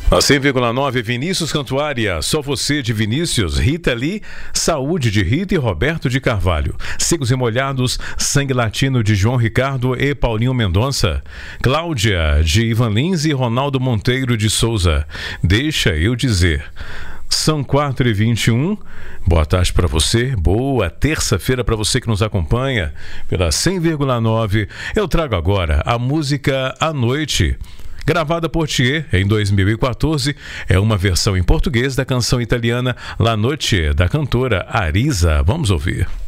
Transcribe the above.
A 100,9 Vinícius Cantuária, Só Você de Vinícius, Rita Lee, Saúde de Rita e Roberto de Carvalho, Secos e Molhados, Sangue Latino de João Ricardo e Paulinho Mendonça, Cláudia de Ivan Lins e Ronaldo Monteiro de Souza, Deixa Eu Dizer. São 4h21, boa tarde para você, boa terça-feira para você que nos acompanha pela 100,9. Eu trago agora a música À Noite, gravada por Thier em 2014, é uma versão em português da canção italiana La Noche, da cantora Arisa. Vamos ouvir.